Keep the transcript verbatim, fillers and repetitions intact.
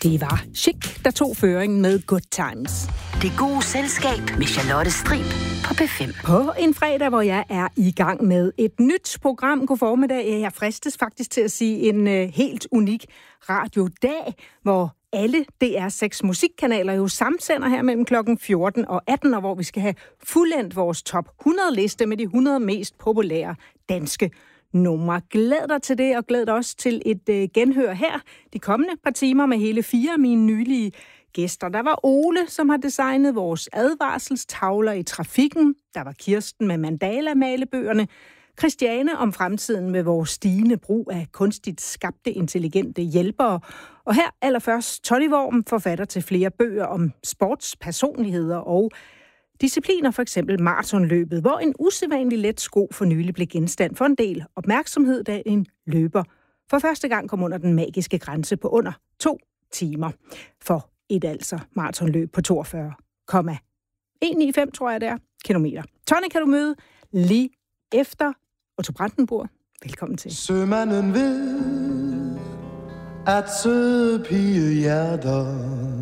Det var Chic, der tog føringen med Good Times. Det gode selskab med Charlotte Strib på P fem. På en fredag, hvor jeg er i gang med et nyt program. God formiddag. Jeg fristes faktisk til at sige en uh, helt unik radiodag, hvor alle D R seks musikkanaler jo samsender her mellem klokken fjorten og atten, og hvor vi skal have fuldendt vores top hundrede liste med de hundrede mest populære danske numre. Glæd dig til det, og glæd dig også til et uh, genhør her de kommende par timer med hele fire af mine nylige gæster. Der var Ole, som har designet vores advarselstavler i trafikken. Der var Kirsten med mandala-malebøgerne. Christiane om fremtiden med vores stigende brug af kunstigt skabte intelligente hjælpere. Og her allerførst Tony Worm, forfatter til flere bøger om sportspersonligheder og discipliner, for eksempel maratonløbet, hvor en usædvanlig let sko for nylig blev genstand for en del opmærksomhed, da en løber for første gang kom under den magiske grænse på under to timer for et altså maratonløb på toogfyrre komma et hundrede nioghalvfems, tror jeg det er, kilometer. Tony kan du møde lige efter Otto Brandenburg. Velkommen til. Sømanden ved, at søde pigehjerter